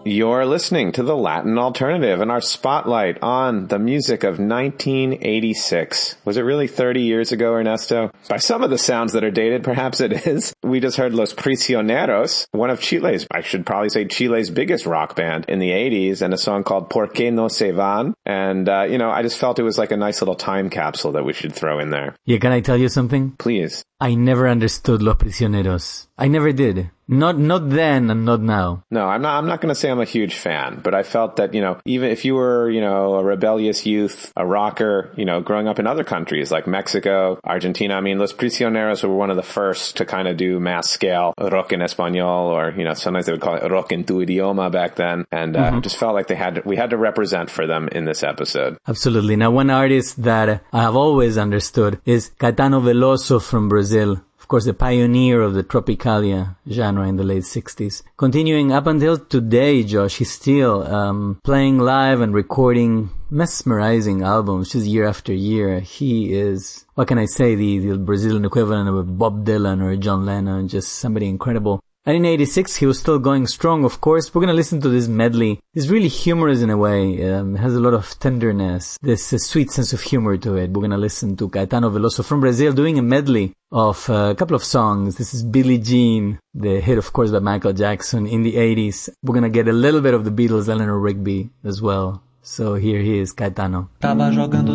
You're listening to The Latin Alternative and our spotlight on the music of 1986. Was it really 30 years ago, Ernesto? By some of the sounds that are dated, perhaps it is. We just heard Los Prisioneros, one of Chile's, I should probably say Chile's biggest rock band in the 80s, and a song called ¿Por qué no se van? And, I just felt it was like a nice little time capsule that we should throw in there. Yeah, can I tell you something? Please. I never understood Los Prisioneros. I never did. Not then and not now. No, I'm not going to say I'm a huge fan, but I felt that, even if you were, a rebellious youth, a rocker, growing up in other countries like Mexico, Argentina, I mean, Los Prisioneros were one of the first to kind of do mass scale rock en español, or, sometimes they would call it rock en tu idioma back then. And, just felt like we had to represent for them in this episode. Absolutely. Now, one artist that I have always understood is Caetano Veloso from Brazil. Of course, the pioneer of the Tropicalia genre in the late 60s. Continuing up until today, Josh, he's still playing live and recording mesmerizing albums just year after year. He is, what can I say, the Brazilian equivalent of Bob Dylan or John Lennon, just somebody incredible. And in 86, he was still going strong, of course. We're going to listen to this medley. It's really humorous in a way. It has a lot of tenderness. There's a sweet sense of humor to it. We're going to listen to Caetano Veloso from Brazil doing a medley of a couple of songs. This is Billie Jean, the hit, of course, by Michael Jackson in the 80s. We're going to get a little bit of the Beatles, Eleanor Rigby as well. So here he is, Caetano. Tava jogando